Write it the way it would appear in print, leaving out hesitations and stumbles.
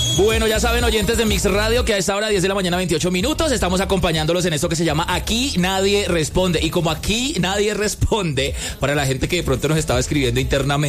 Bueno, ya saben, oyentes de Mix Radio, que a esta hora 10 de la mañana, 28 minutos, estamos acompañándolos en esto que se llama Aquí Nadie Responde. Y como aquí nadie responde, para la gente que de pronto nos estaba escribiendo internamente,